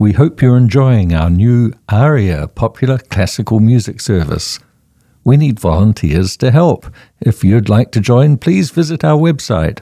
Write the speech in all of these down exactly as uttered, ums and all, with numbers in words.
We hope you're enjoying our new ARIA popular classical music service. We need volunteers to help. If you'd like to join, please visit our website,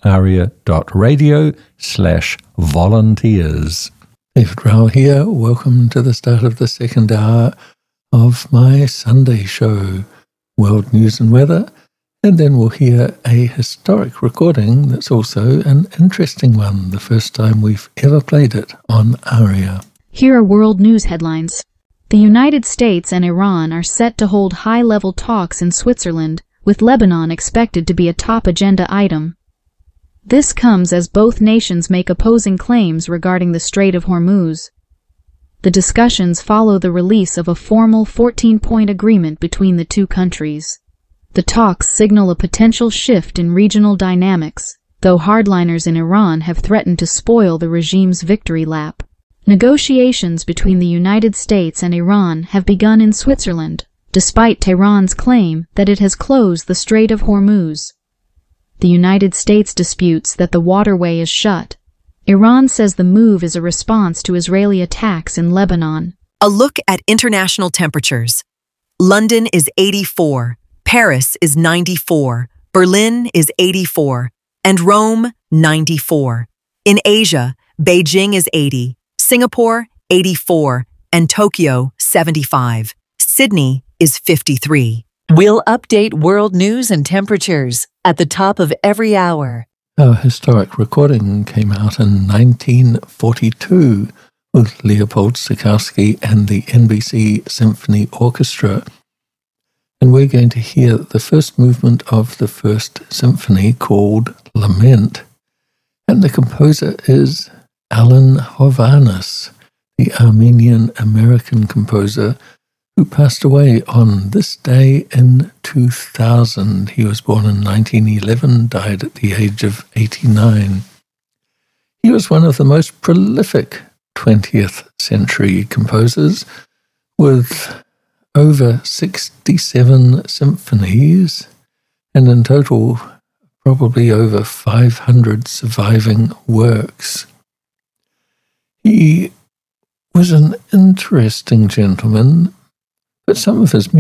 aria.radio slash volunteers. David Rowell here. Welcome to the start of the second hour of my Sunday show, World News and Weather, and then we'll hear a historic recording that's also an interesting one, the first time we've ever played it on ARIA. Here are world news headlines. The United States and Iran are set to hold high-level talks in Switzerland, with Lebanon expected to be a top agenda item. This comes as both nations make opposing claims regarding the Strait of Hormuz. The discussions follow the release of a formal fourteen-point agreement between the two countries. The talks signal a potential shift in regional dynamics, though hardliners in Iran have threatened to spoil the regime's victory lap. Negotiations between the United States and Iran have begun in Switzerland, despite Tehran's claim that it has closed the Strait of Hormuz. The United States disputes that the waterway is shut. Iran says the move is a response to Israeli attacks in Lebanon. A look at international temperatures. London is eighty-four, Paris is ninety-four, Berlin is eighty-four, and Rome ninety-four. In Asia, Beijing is eighty, Singapore eighty-four, and Tokyo seventy-five. Sydney is fifty-three. We'll update world news and temperatures at the top of every hour. Our historic recording came out in nineteen forty-two with Leopold Stokowski and the N B C Symphony Orchestra. And we're going to hear the first movement of the first symphony called Lament. And the composer is Alan Hovhaness, the Armenian-American composer who passed away on this day in two thousand. He was born in nineteen eleven, died at the age of eighty-nine. He was one of the most prolific twentieth century composers, with over sixty-seven symphonies, and in total probably over five hundred surviving works. He was an interesting gentleman, but some of his